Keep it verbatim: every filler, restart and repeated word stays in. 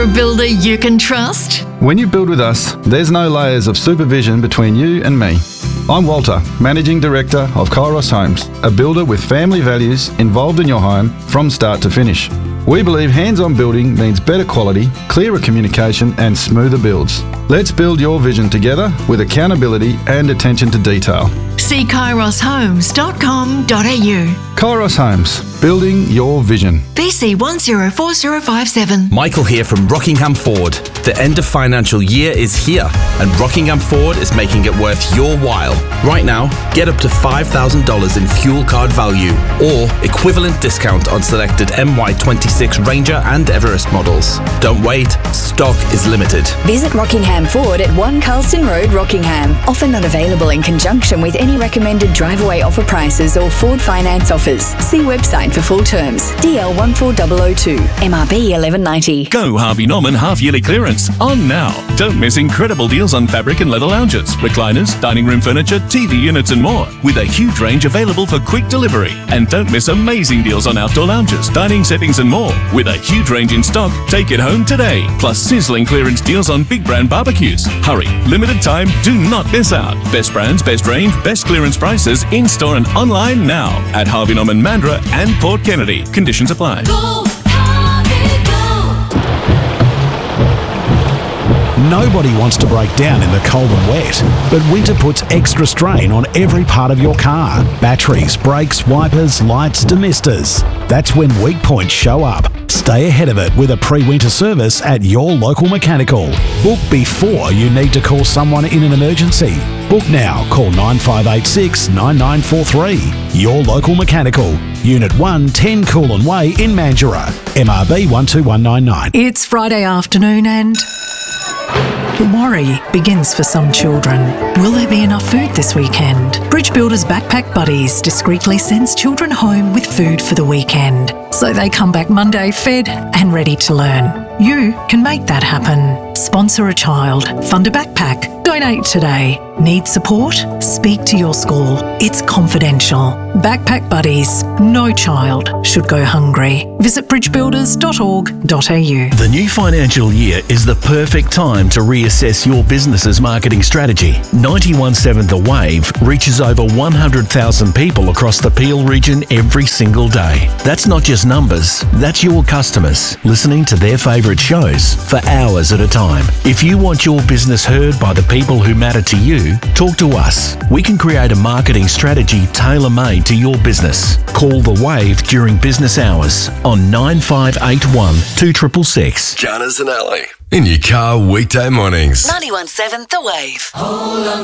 a builder you can trust? When you build with us, there's no layers of supervision between you and me. I'm Walter, Managing Director of Kairos Homes, a builder with family values involved in your home from start to finish. We believe hands-on building means better quality, clearer communication and smoother builds. Let's build your vision together with accountability and attention to detail. See kairos homes dot com dot a u. Kairos Homes, building your vision. B C one zero four zero five seven. Michael here from Rockingham Ford. The end of financial year is here, and Rockingham Ford is making it worth your while. Right now, get up to five thousand dollars in fuel card value or equivalent discount on selected M Y twenty-six Ranger and Everest models. Don't wait, stock is limited. Visit Rockingham Ford at one Carlston Road, Rockingham. Offer not available in conjunction with any recommended drive-away offer prices or Ford finance offers. See website for full terms. D L one four zero zero two, M R B eleven ninety. Go Harvey Norman half-yearly clearance on now. Don't miss incredible deals on fabric and leather lounges, recliners, dining room furniture, T V units and more, with a huge range available for quick delivery. And don't miss amazing deals on outdoor lounges, dining settings and more, with a huge range in stock. Take it home today. Plus sizzling clearance deals on big brand barbecues. Hurry, limited time, do not miss out. Best brands, best range, best clearance prices in-store and online now at Harvey Norman Mandurah and Port Kennedy. Conditions apply. Go, Harvey, go. Nobody wants to break down in the cold and wet, but winter puts extra strain on every part of your car. Batteries, brakes, wipers, lights, demisters. That's when weak points show up. Stay ahead of it with a pre-winter service at your local mechanical. Book before you need to call someone in an emergency. Book now. Call nine five eight six, nine nine four three. Your local mechanical. Unit one, ten Coolin Way in Mandurah. M R B one two one nine nine. It's Friday afternoon and the worry begins for some children. Will there be enough food this weekend? Bridge Builders Backpack Buddies discreetly sends children home with food for the weekend, so they come back Monday fed and ready to learn. You can make that happen. Sponsor a child, fund a backpack, donate today. Need support? Speak to your school. It's confidential. Backpack Buddies. No child should go hungry. Visit bridge builders dot org dot a u. The new financial year is the perfect time to reassess your business's marketing strategy. ninety-one point seven The Wave reaches over one hundred thousand people across the Peel region every single day. That's not just numbers, that's your customers listening to their favourite shows for hours at a time. If you want your business heard by the people who matter to you, talk to us. We can create a marketing strategy tailor-made to your business. Call The Wave during business hours on nine five eight one, two six six six. Janners and Ali in your car weekday mornings. ninety-one point seven The Wave. Hold on.